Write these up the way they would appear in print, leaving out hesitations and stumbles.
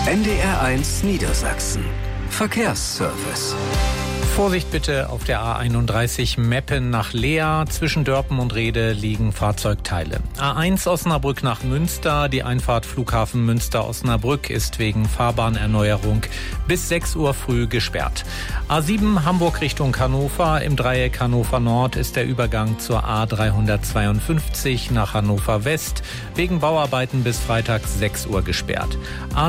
NDR1 Niedersachsen. Verkehrsservice. Vorsicht bitte auf der A31 Meppen nach Leer. Zwischen Dörpen und Rehde liegen Fahrzeugteile. A1 Osnabrück nach Münster. Die Einfahrt Flughafen Münster-Osnabrück ist wegen Fahrbahnerneuerung bis 6 Uhr früh gesperrt. A7 Hamburg Richtung Hannover. Im Dreieck Hannover Nord ist der Übergang zur A352 nach Hannover West wegen Bauarbeiten bis Freitag 6 Uhr gesperrt.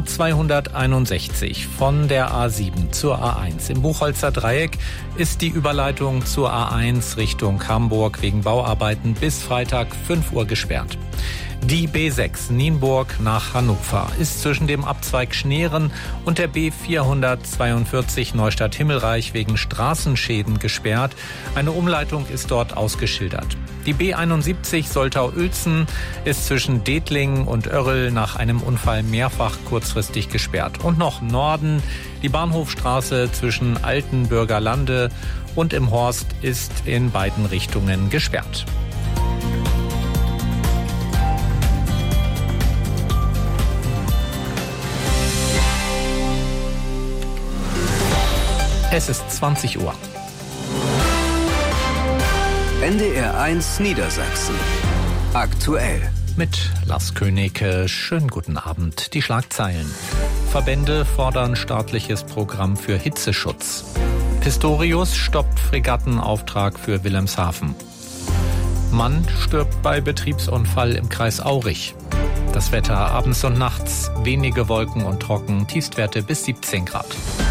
A261 von der A7 zur A1 im Buchholzer Dreieck ist die Überleitung zur A1 Richtung Hamburg wegen Bauarbeiten bis Freitag 5 Uhr gesperrt. Die B6 Nienburg nach Hannover ist zwischen dem Abzweig Schneeren und der B442 Neustadt-Himmelreich wegen Straßenschäden gesperrt. Eine Umleitung ist dort ausgeschildert. Die B71 Soltau-Uelzen ist zwischen Dethlingen und Oerrl nach einem Unfall mehrfach kurzfristig gesperrt. Und noch Norden, die Bahnhofstraße zwischen Altenburger Lande und im Horst ist in beiden Richtungen gesperrt. Es ist 20 Uhr. NDR1 Niedersachsen. Aktuell. Mit Lars König. Schönen guten Abend. Die Schlagzeilen. Verbände fordern staatliches Programm für Hitzeschutz. Pistorius stoppt Fregattenauftrag für Wilhelmshaven. Mann stirbt bei Betriebsunfall im Kreis Aurich. Das Wetter abends und nachts. Wenige Wolken und trocken. Tiefstwerte bis 17 Grad.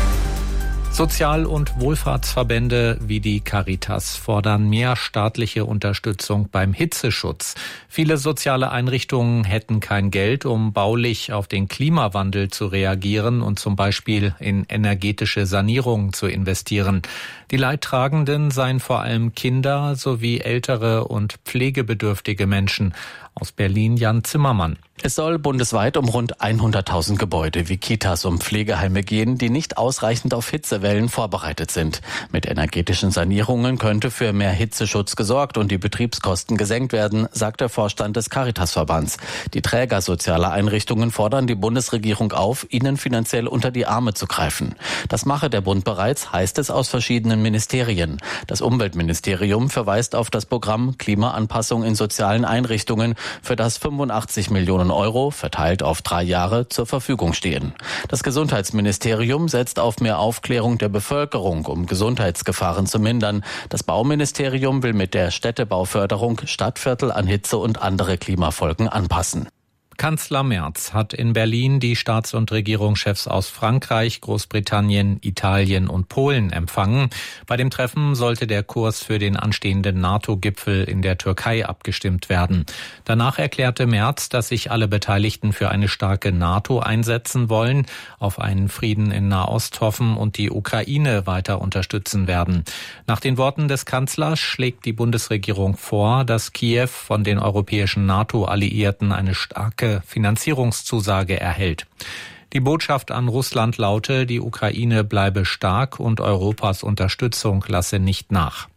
Sozial- und Wohlfahrtsverbände wie die Caritas fordern mehr staatliche Unterstützung beim Hitzeschutz. Viele soziale Einrichtungen hätten kein Geld, um baulich auf den Klimawandel zu reagieren und zum Beispiel in energetische Sanierungen zu investieren. Die Leidtragenden seien vor allem Kinder sowie ältere und pflegebedürftige Menschen. Aus Berlin Jan Zimmermann. Es soll bundesweit um rund 100.000 Gebäude wie Kitas und Pflegeheime gehen, die nicht ausreichend auf Hitzewellen vorbereitet sind. Mit energetischen Sanierungen könnte für mehr Hitzeschutz gesorgt und die Betriebskosten gesenkt werden, sagt der Vorstand des Caritasverbands. Die Träger sozialer Einrichtungen fordern die Bundesregierung auf, ihnen finanziell unter die Arme zu greifen. Das mache der Bund bereits, heißt es aus verschiedenen Ministerien. Das Umweltministerium verweist auf das Programm Klimaanpassung in sozialen Einrichtungen, für das 85 Millionen Euro, verteilt auf 3 Jahre, zur Verfügung stehen. Das Gesundheitsministerium setzt auf mehr Aufklärung der Bevölkerung, um Gesundheitsgefahren zu mindern. Das Bauministerium will mit der Städtebauförderung Stadtviertel an Hitze und andere Klimafolgen anpassen. Kanzler Merz hat in Berlin die Staats- und Regierungschefs aus Frankreich, Großbritannien, Italien und Polen empfangen. Bei dem Treffen sollte der Kurs für den anstehenden NATO-Gipfel in der Türkei abgestimmt werden. Danach erklärte Merz, dass sich alle Beteiligten für eine starke NATO einsetzen wollen, auf einen Frieden in Nahost hoffen und die Ukraine weiter unterstützen werden. Nach den Worten des Kanzlers schlägt die Bundesregierung vor, dass Kiew von den europäischen NATO-Alliierten eine starke Finanzierungszusage erhält. Die Botschaft an Russland laute, die Ukraine bleibe stark und Europas Unterstützung lasse nicht nach.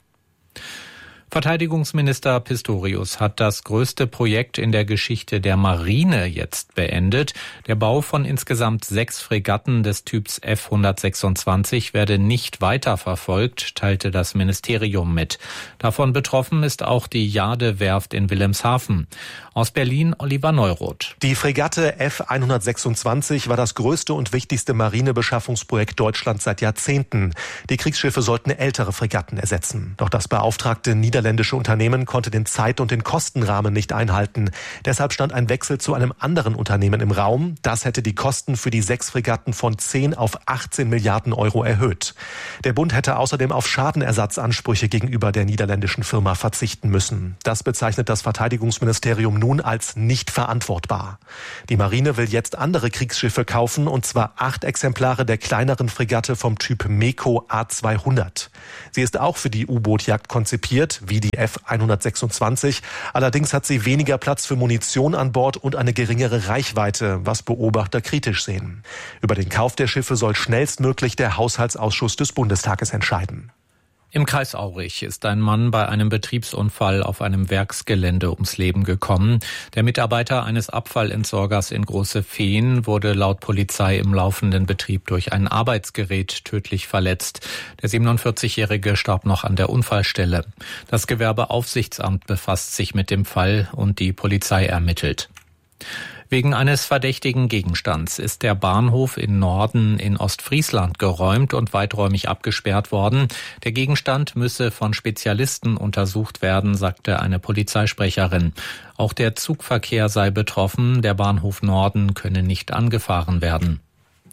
Verteidigungsminister Pistorius hat das größte Projekt in der Geschichte der Marine jetzt beendet. Der Bau von insgesamt 6 Fregatten des Typs F-126 werde nicht weiterverfolgt, teilte das Ministerium mit. Davon betroffen ist auch die Jade-Werft in Wilhelmshaven. Aus Berlin Oliver Neuroth. Die Fregatte F-126 war das größte und wichtigste Marinebeschaffungsprojekt Deutschlands seit Jahrzehnten. Die Kriegsschiffe sollten ältere Fregatten ersetzen. Doch das beauftragte niederländische Unternehmen konnte den Zeit- und den Kostenrahmen nicht einhalten. Deshalb stand ein Wechsel zu einem anderen Unternehmen im Raum. Das hätte die Kosten für die 6 Fregatten von 10 auf 18 Milliarden Euro erhöht. Der Bund hätte außerdem auf Schadenersatzansprüche gegenüber der niederländischen Firma verzichten müssen. Das bezeichnet das Verteidigungsministerium nun als nicht verantwortbar. Die Marine will jetzt andere Kriegsschiffe kaufen, und zwar 8 Exemplare der kleineren Fregatte vom Typ MEKO A200. Sie ist auch für die U-Boot-Jagd konzipiert, wie die F-126. Allerdings hat sie weniger Platz für Munition an Bord und eine geringere Reichweite, was Beobachter kritisch sehen. Über den Kauf der Schiffe soll schnellstmöglich der Haushaltsausschuss des Bundestages entscheiden. Im Kreis Aurich ist ein Mann bei einem Betriebsunfall auf einem Werksgelände ums Leben gekommen. Der Mitarbeiter eines Abfallentsorgers in Große Fehn wurde laut Polizei im laufenden Betrieb durch ein Arbeitsgerät tödlich verletzt. Der 47-Jährige starb noch an der Unfallstelle. Das Gewerbeaufsichtsamt befasst sich mit dem Fall und die Polizei ermittelt. Wegen eines verdächtigen Gegenstands ist der Bahnhof in Norden in Ostfriesland geräumt und weiträumig abgesperrt worden. Der Gegenstand müsse von Spezialisten untersucht werden, sagte eine Polizeisprecherin. Auch der Zugverkehr sei betroffen. Der Bahnhof Norden könne nicht angefahren werden.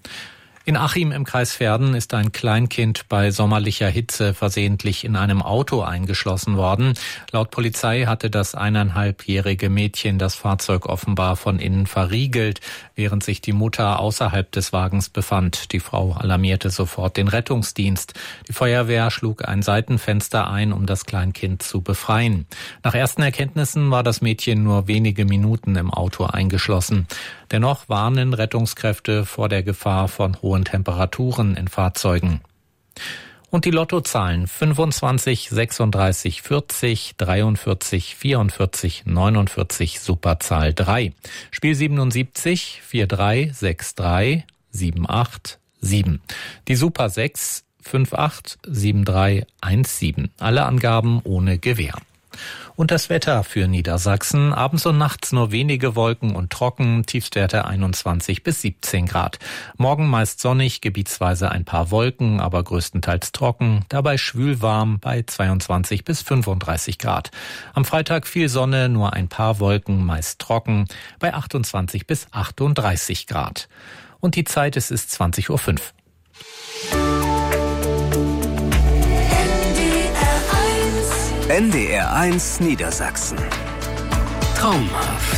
In Achim im Kreis Verden ist ein Kleinkind bei sommerlicher Hitze versehentlich in einem Auto eingeschlossen worden. Laut Polizei hatte das 1,5-jährige Mädchen das Fahrzeug offenbar von innen verriegelt, während sich die Mutter außerhalb des Wagens befand. Die Frau alarmierte sofort den Rettungsdienst. Die Feuerwehr schlug ein Seitenfenster ein, um das Kleinkind zu befreien. Nach ersten Erkenntnissen war das Mädchen nur wenige Minuten im Auto eingeschlossen. Dennoch warnen Rettungskräfte vor der Gefahr von hohen Temperaturen in Fahrzeugen. Und die Lottozahlen 25, 36, 40, 43, 44, 49, Superzahl 3. Spiel 77, 43, 63, 78, 7. Die Super 6, 58, 73, 17. Alle Angaben ohne Gewähr. Und das Wetter für Niedersachsen. Abends und nachts nur wenige Wolken und trocken, Tiefstwerte 21 bis 17 Grad. Morgen meist sonnig, gebietsweise ein paar Wolken, aber größtenteils trocken. Dabei schwülwarm bei 22 bis 35 Grad. Am Freitag viel Sonne, nur ein paar Wolken, meist trocken, bei 28 bis 38 Grad. Und die Zeit, es ist 20:05 Uhr. NDR 1 Niedersachsen. Traumhaft.